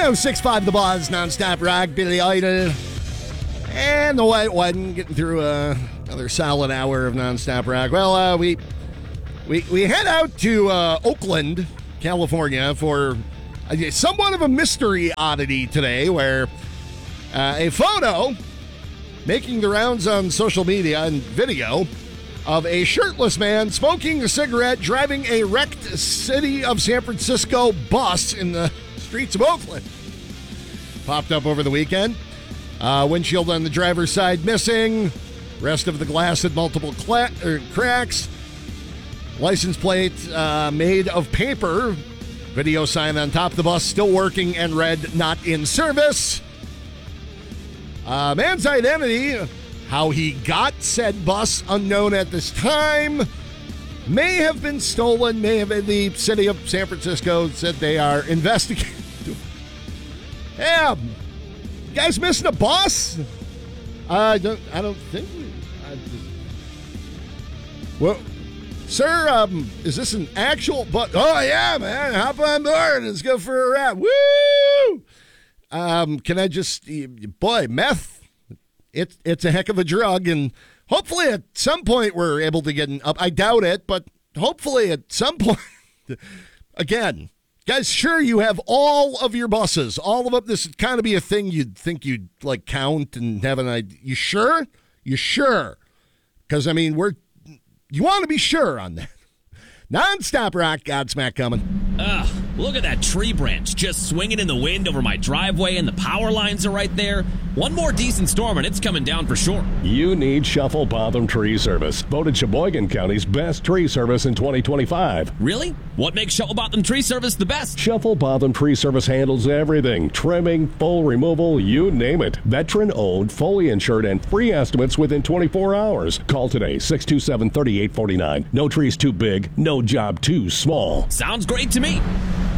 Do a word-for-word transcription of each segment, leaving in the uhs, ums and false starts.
oh six point five The Buzz, nonstop rock, Billy Idol, and the White One getting through uh, another solid hour of nonstop rock. Well, uh, we we we head out to uh, Oakland, California for uh, somewhat of a mystery oddity today, where uh, a photo making the rounds on social media and video of a shirtless man smoking a cigarette driving a wrecked city of San Francisco bus in the streets of Oakland. Popped up over the weekend. Uh, windshield on the driver's side missing. Rest of the glass had multiple cla- er, cracks. License plate uh, made of paper. Video sign on top of the bus still working and read not in service. Uh, man's identity, how he got said bus, unknown at this time. May have been stolen, may have been. The city of San Francisco said they are investigating. Yeah, you guys missing a bus? I don't. I don't think. We, I just, well, sir, um, is this an actual bus? Oh yeah, man, hop on board. Let's go for a ride. Woo! Um, can I just, boy, meth. It's it's a heck of a drug, and hopefully at some point we're able to get an up. I doubt it, but hopefully at some point. Again, guys, sure, you have all of your buses, all of them. This would kind of be a thing you'd think you'd like count and have an idea. You sure? You sure? Because I mean, we're you want to be sure on that. Non-stop rock, Godsmack coming. Ugh, look at that tree branch just swinging in the wind over my driveway, and the power lines are right there. One more decent storm and it's coming down for sure. You need Shuffle Botham Tree Service, voted Sheboygan County's best tree service in twenty twenty-five. Really? What makes Shuffle Botham Tree Service the best? Shuffle Botham Tree Service handles everything. Trimming, full removal, you name it. Veteran-owned, fully insured, and free estimates within twenty-four hours. Call today, six two seven, three eight four nine. No tree's too big, no job too small. Sounds great to me.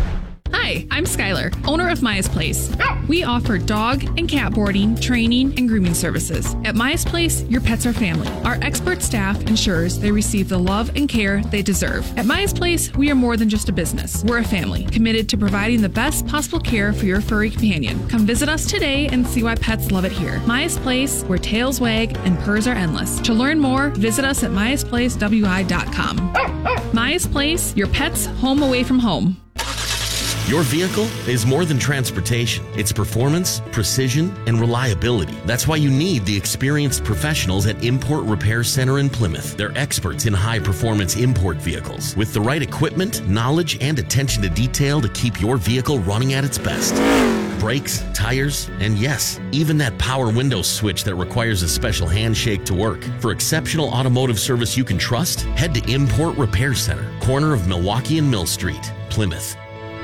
Hi, I'm Skylar, owner of Maya's Place. We offer dog and cat boarding, training, and grooming services. At Maya's Place, your pets are family. Our expert staff ensures they receive the love and care they deserve. At Maya's Place, we are more than just a business. We're a family, committed to providing the best possible care for your furry companion. Come visit us today and see why pets love it here. Maya's Place, where tails wag and purrs are endless. To learn more, visit us at mayas place w i dot com. Maya's Place, your pet's home away from home. Your vehicle is more than transportation. It's performance, precision, and reliability. That's why you need the experienced professionals at Import Repair Center in Plymouth. They're experts in high-performance import vehicles with the right equipment, knowledge, and attention to detail to keep your vehicle running at its best. Brakes, tires, and yes, even that power window switch that requires a special handshake to work. For exceptional automotive service you can trust, head to Import Repair Center, corner of Milwaukee and Mill Street, Plymouth.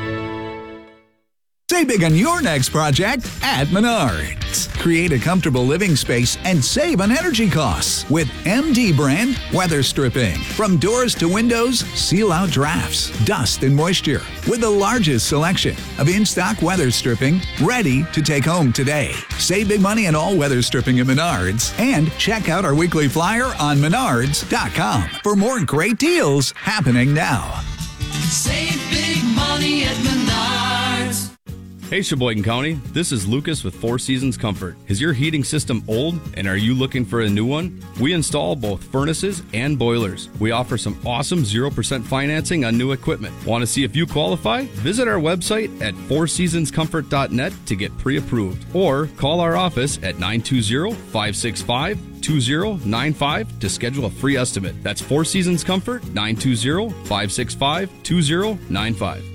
Save big on your next project at Menards. Create a comfortable living space and save on energy costs with M D brand weather stripping. From doors to windows, seal out drafts, dust, and moisture with the largest selection of in-stock weather stripping ready to take home today. Save big money on all weather stripping at Menards and check out our weekly flyer on menards dot com for more great deals happening now. Save big money at Menards. Hey Sheboygan County, this is Lucas with Four Seasons Comfort. Is your heating system old and are you looking for a new one? We install both furnaces and boilers. We offer some awesome zero percent financing on new equipment. Want to see if you qualify? Visit our website at four seasons comfort dot net to get pre-approved or call our office at nine two zero, five six five, two zero nine five to schedule a free estimate. That's Four Seasons Comfort, nine two zero, five six five, two zero nine five.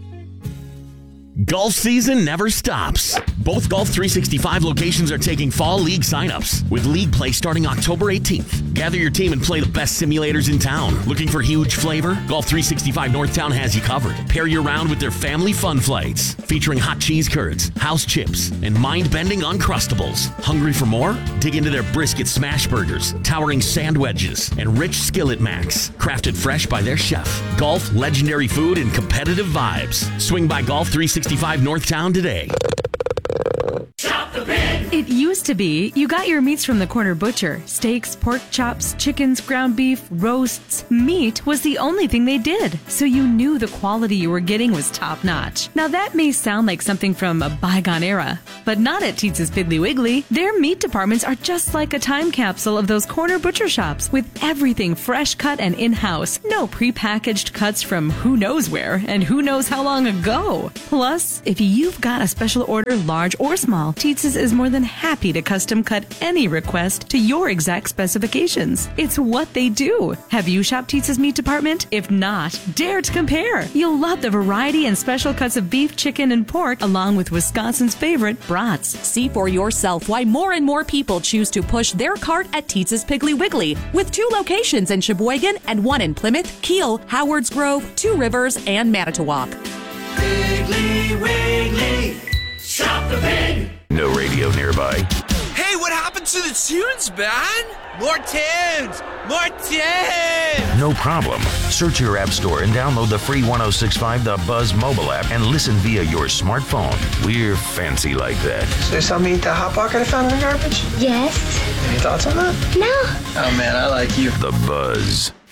Golf season never stops. Both Golf three sixty-five locations are taking fall league signups with league play starting October eighteenth. Gather your team and play the best simulators in town. Looking for huge flavor? Golf three sixty-five Northtown has you covered. Pair your round with their family fun flights featuring hot cheese curds, house chips, and mind-bending Uncrustables. Hungry for more? Dig into their brisket smash burgers, towering sand wedges, and rich skillet macks, crafted fresh by their chef. Golf, legendary food, and competitive vibes. Swing by Golf three sixty-five Northtown today. Shop the big It used to be you got your meats from the corner butcher. Steaks, pork chops, chickens, ground beef, roasts. Meat was the only thing they did, so you knew the quality you were getting was top-notch. Now that may sound like something from a bygone era, but not at Teetz's Piggly Wiggly. Their meat departments are just like a time capsule of those corner butcher shops, with everything fresh cut and in-house. No prepackaged cuts from who knows where and who knows how long ago. Plus, if you've got a special order, large or small, Teetz's is more than happy to custom cut any request to your exact specifications. It's what they do. Have you shopped Teetz's meat department? If not, dare to compare. You'll love the variety and special cuts of beef, chicken, and pork, along with Wisconsin's favorite brats. See for yourself why more and more people choose to push their cart at Teetz's Piggly Wiggly, with two locations in Sheboygan and one in Plymouth, Kiel, Howards Grove, Two Rivers, and Manitowoc. Piggly Wiggly, shop the pig. No radio nearby. Hey, what happened to the tunes, man? More tunes! More tunes! No problem. Search your app store and download the free one oh six point five The Buzz mobile app and listen via your smartphone. We're fancy like that. So there's something to eat that Hot Pocket I found in the garbage? Yes. Any thoughts on that? No. Oh man, I like you. The Buzz.